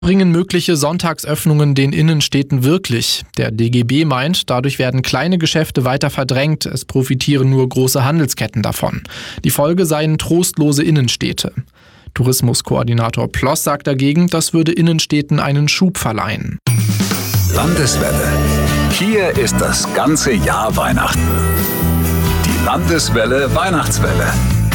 Bringen mögliche Sonntagsöffnungen den Innenstädten wirklich? Der DGB meint, dadurch werden kleine Geschäfte weiter verdrängt, es profitieren nur große Handelsketten davon. Die Folge seien trostlose Innenstädte. Tourismuskoordinator Ploss sagt dagegen, das würde Innenstädten einen Schub verleihen. Landeswelle. Hier ist das ganze Jahr Weihnachten. Die Landeswelle Weihnachtswelle.